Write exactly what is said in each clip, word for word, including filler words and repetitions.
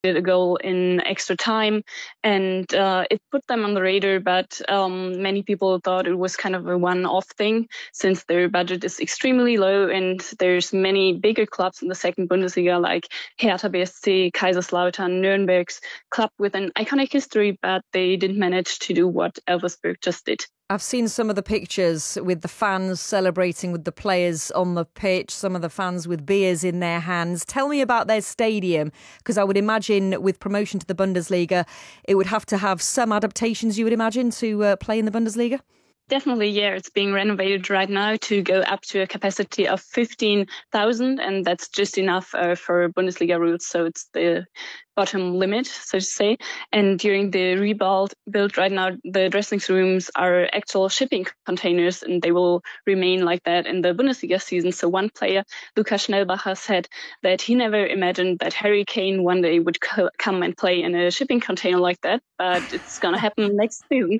did a goal in extra time, and uh, it put them on the radar, but um, many people thought it was kind of a one-off thing since their budget is extremely low, and there's many bigger clubs in the second Bundesliga like Hertha B S C, Kaiserslautern, Nürnberg's club with an iconic history, but they didn't manage to do what Elversberg just did. I've seen some of the pictures with the fans celebrating with the players on the pitch, some of the fans with beers in their hands. Tell me about their stadium, because I would imagine with promotion to the Bundesliga, it would have to have some adaptations, you would imagine, to uh, play in the Bundesliga? Definitely, yeah. It's being renovated right now to go up to a capacity of fifteen thousand, and that's just enough uh, for Bundesliga rules. So it's the bottom limit, so to say. And during the rebuild build right now, the dressing rooms are actual shipping containers, and they will remain like that in the Bundesliga season. So one player, Lukas Schnellbacher, said that he never imagined that Harry Kane one day would co- come and play in a shipping container like that, but it's going to happen next season.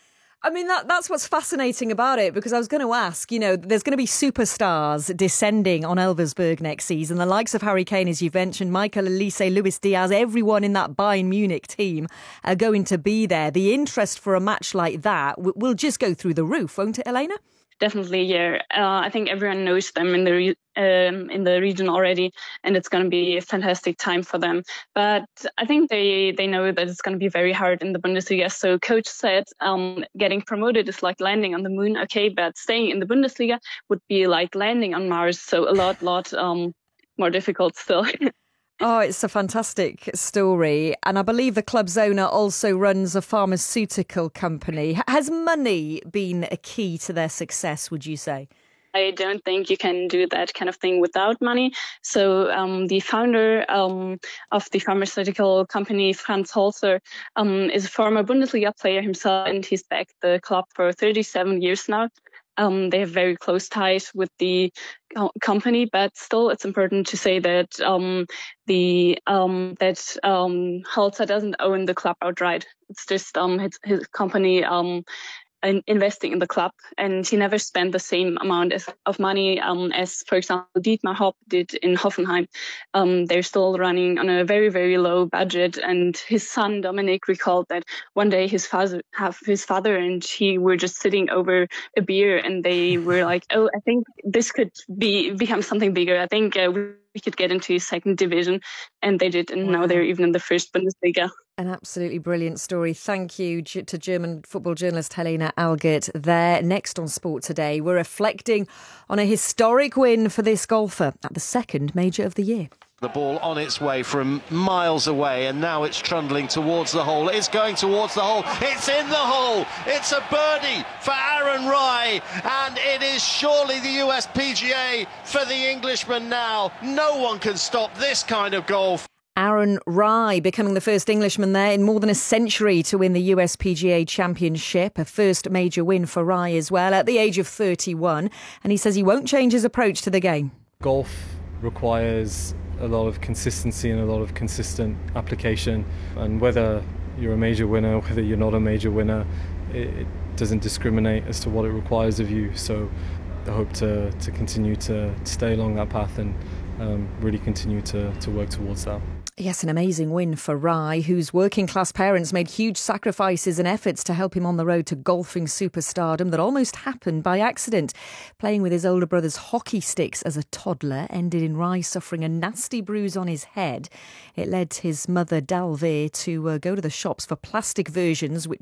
I mean, that that's what's fascinating about it, because I was going to ask, you know, there's going to be superstars descending on Elversberg next season. The likes of Harry Kane, as you've mentioned, Michael Olise, Luis Diaz, everyone in that Bayern Munich team are going to be there. The interest for a match like that w- will just go through the roof, won't it, Elena? Definitely, yeah. Uh, I think everyone knows them in the re- um, in the region already, and it's going to be a fantastic time for them. But I think they, they know that it's going to be very hard in the Bundesliga. So coach said um, getting promoted is like landing on the moon, okay, but staying in the Bundesliga would be like landing on Mars. So a lot, lot um, more difficult still. Oh, it's a fantastic story. And I believe the club's owner also runs a pharmaceutical company. Has money been a key to their success, would you say? I don't think you can do that kind of thing without money. So um, the founder um, of the pharmaceutical company, Franz Holzer, um, is a former Bundesliga player himself, and he's backed the club for thirty-seven years now. Um, they have very close ties with the co- company, but still it's important to say that um, the um, that um, Holzer doesn't own the club outright. It's just um, his, his company um, in investing in the club, and he never spent the same amount as, of money um, as, for example, Dietmar Hopp did in Hoffenheim. Um, they're still running on a very, very low budget, and his son Dominic recalled that one day his father, have his father and he were just sitting over a beer, and they were like, "Oh, I think this could be become something bigger. I think uh, we." We could get into second division, and they did, and wow. Now they're even in the first Bundesliga. An absolutely brilliant story. Thank you to German football journalist Helena Algert there. Next on Sport Today, we're reflecting on a historic win for this golfer at the second major of the year. The ball on its way from miles away, and now it's trundling towards the hole. It's going towards the hole. It's in the hole. It's a birdie for Aaron Rai, and it is surely the U S P G A for the Englishman now. No one can stop this kind of golf. Aaron Rai becoming the first Englishman there in more than a century to win the U S P G A Championship, a first major win for Rai as well at the age of thirty-one, and he says he won't change his approach to the game. Golf requires a lot of consistency and a lot of consistent application, and whether you're a major winner, whether you're not a major winner, it, it doesn't discriminate as to what it requires of you. So I hope to, to continue to stay along that path and um, really continue to, to work towards that. Yes, an amazing win for Rai, whose working class parents made huge sacrifices and efforts to help him on the road to golfing superstardom that almost happened by accident. Playing with his older brother's hockey sticks as a toddler ended in Rai suffering a nasty bruise on his head. It led his mother, Dalve, to uh, go to the shops for plastic versions, which